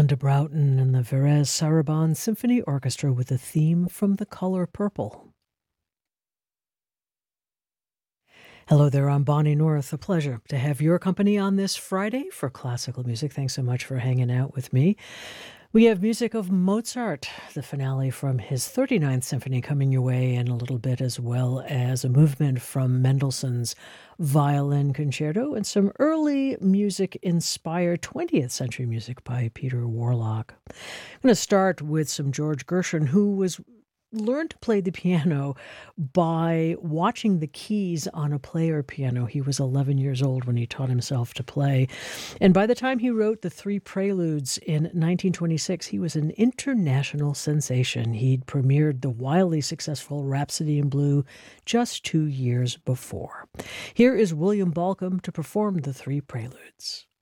Linda Broughton and the Varese Sarabande Symphony Orchestra with a theme from The Color Purple. Hello there, I'm Bonnie North. A pleasure to have your company on this Friday for classical music. Thanks so much for hanging out with me. We have music of Mozart, the finale from his 39th Symphony coming your way in a little bit, as well as a movement from Mendelssohn's Violin Concerto and some early music-inspired 20th century music by Peter Warlock. I'm going to start with some George Gershwin, who learned to play the piano by watching the keys on a player piano. He was 11 years old when he taught himself to play. And by the time he wrote the three preludes in 1926, he was an international sensation. He'd premiered the wildly successful Rhapsody in Blue just 2 years before. Here is William Balcombe to perform the three preludes.